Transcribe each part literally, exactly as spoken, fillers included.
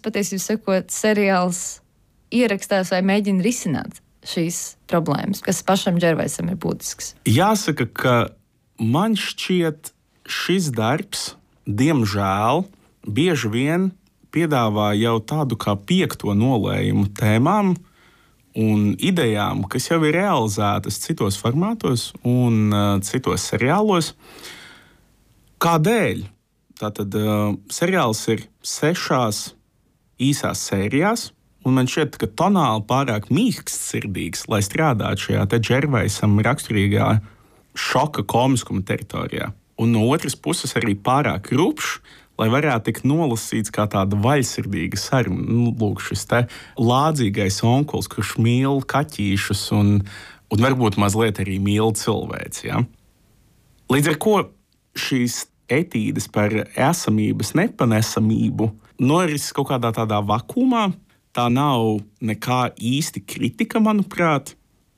patiesībā sakot, seriāls ierakstās vai mēģina risināt šīs problēmas, kas pašam Džervaisam ir būtisks? Jāsaka, ka man šķiet, šis darbs, diemžēl, bieži vien piedāvā jau tādu kā piekto nolējumu tēmām un idejām, kas jau ir realizētas citos formātos un uh, citos seriālos. Kādēļ? Tātad uh, seriāls ir sešās īsās sērijās, un man šķiet, ka tonāli pārāk mīksts-sirdīgs, lai strādātu šajā te Džervaisam raksturīgā šoka komiskuma teritorijā. Un no otras puses arī pārāk rupšs, lai varētu tikt nolasīts kā tāda vaļsirdīga saruna. Nu, lūk, šis te lādzīgais onkulis, kurš mīl kaķīšus un, un varbūt mazliet arī mīl cilvēci. Ja? Līdz ar ko šīs etīdes par esamības nepanesamību norises kaut kādā tādā vakumā. Tā nav nekā īsti kritika, manuprāt.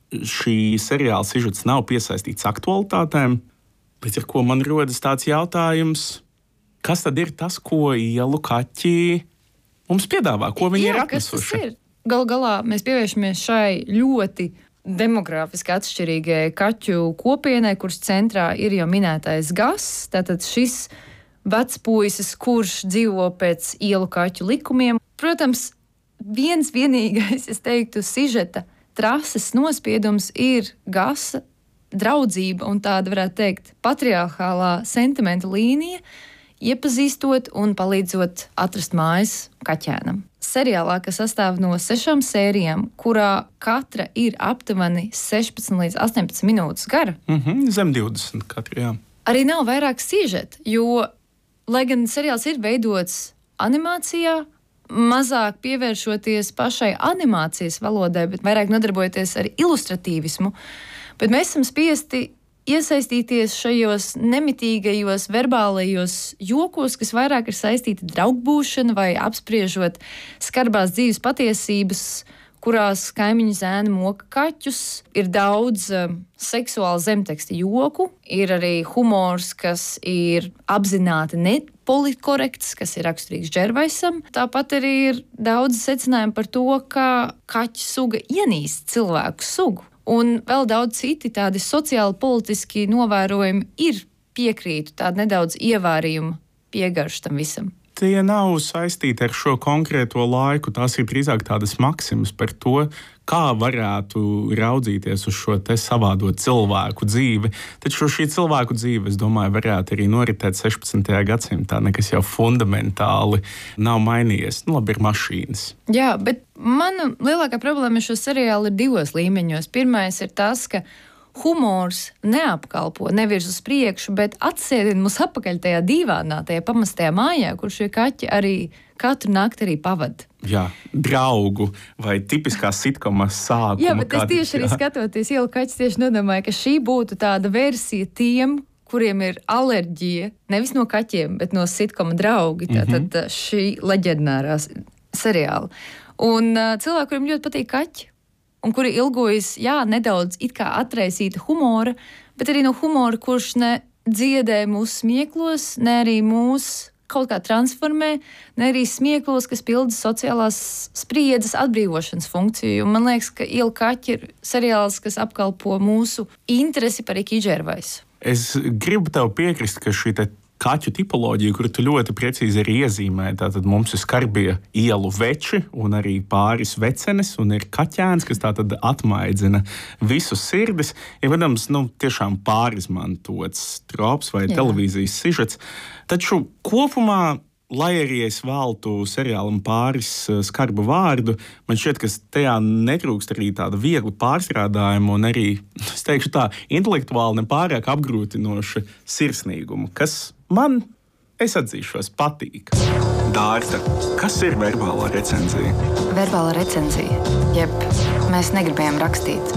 Šī seriāla sižets nav piesaistīts aktualitātēm. Līdz ar ko man rodas tāds jautājums, kas tad ir tas, ko ielu kaķi mums piedāvā, ko viņi Jā, ir atnesuši? Ir? Gal galā mēs pievēršamies šai ļoti demogrāfiski atšķirīgai kaķu kopienai, kuras centrā ir jau minētais Gas. Tātad šis vecpuisis, kurš dzīvo pēc ielu kaķu likumiem. Protams, viens vienīgais, es teiktu, sižeta trases nospiedums ir Gasa draudzība un tāda, varētu teikt, patriarchālā sentimenta līnija, iepazīstot un palīdzot atrast mājas kaķēnam. Seriālā, kas sastāv no sešām sērijām, kurā katra ir aptuveni sešpadsmit līdz astoņpadsmit minūtes gara. Mm-hmm, zem divdesmit katra, jā. Arī nav vairāk sižeta, jo, lai gan seriāls ir veidots animācijā, mazāk pievēršoties pašai animācijas valodai, bet vairāk nodarbojoties ar ilustratīvismu, bet mēs esam spiesti iesaistīties šajos nemitīgajos verbālajos jokos, kas vairāk ir saistīti ar draugbūšanu vai apspriežot skarbās dzīves patiesības, kurās kaimiņu zēni moka kaķus. Ir daudz uh, seksuālu zemteksta joku, ir arī humors, kas ir apzināti nepolitkorekts, kas ir raksturīgs Džervaisam. Tāpat arī ir daudz secinājumu par to, kā kaķu suga ienīst cilvēku sugu. Un vēl daudz citi tādi sociāli politiski novērojumi ir piekrītu, tāda nedaudz ievārījuma piegarša tam visam. Tie nav saistīti ar šo konkrēto laiku, tās ir drīzāk tādas maksimas par to, kā varētu raudzīties uz šo te savādo cilvēku dzīvi. Taču šī cilvēku dzīve, es domāju, varētu arī noritēt sešpadsmitajā gadsimtā, nekas jau fundamentāli nav mainījies. Nu, labi, ir mašīnas. Jā, bet mana lielākā problēma ar šo seriālu ir divos līmeņos. Pirmais ir tas, ka humors neapkalpo, nevirz uz priekšu, bet atsēdina mūs apakaļ tajā dīvānā, tajā pamestajā mājā, kur šie kaķi arī katru nakti arī pavada. Jā, draugu vai tipiskā sitkoma sākuma. Jā, bet es tieši arī skatoties ielu kaķis tieši nedomāju, ka šī būtu tāda versija tiem, kuriem ir alerģija, nevis no kaķiem, bet no sitkoma draugi, tātad mm-hmm. šī leģendārā seriāla. Un uh, cilvēki, kuriem ļoti patīk kaķi, un kuri ilgojas, jā, nedaudz it kā atraisīta humora, bet arī no humora, kurš ne dziedē mūsu smieklos, ne arī mūs kaut kā transformē, ne arī smieklos, kas pilda sociālās spriedzes atbrīvošanas funkciju. Un man liekas, ka Ielu kaķi ir seriāls, kas apkalpo mūsu interesi par Iki Džervaisu. Es gribu tev piekrist, ka šī te kaķu tipoloģija, kuru tu ļoti precīzi arī iezīmē, tātad mums ir skarbie ielu veči un arī pāris vecenes, un ir kaķēns, kas tātad atmaidzina visu sirdis. Ir, protams, nu, tiešām pārizmantots trops vai Jā. televīzijas sižets. Taču kopumā, lai arī es veltu seriālam pāris skarbu vārdu, man šķiet, ka tajā netrūkst arī tāda viegla pārstrādājuma un arī, es teikšu tā, intelektuāli nepārāk apgrūtinoša sirsnīguma, kas man, es atzīšos, patīk. Dārta, kas ir verbālā recenzija? Verbālā recenzija, jeb mēs negribējām rakstīt,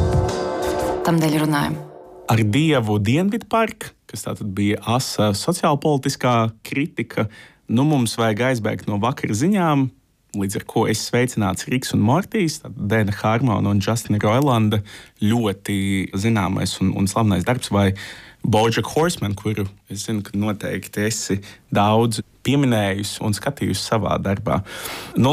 tamdēļ runājam. Ar Dievu Dienvidparku, kas tātad bija asa sociālpolitiskā kritika, nu mums vajag aizbēgt no vakara ziņām, līdz ar ko es sveicināts Riks un Mortijs, Dēna Harmona un Justina Roilanda ļoti zināmais un, un slavnais darbs, vai BoJack Horseman, kuru es zinu, ka noteikti esi daudz pieminējusi un skatījusi savā darbā. Nu,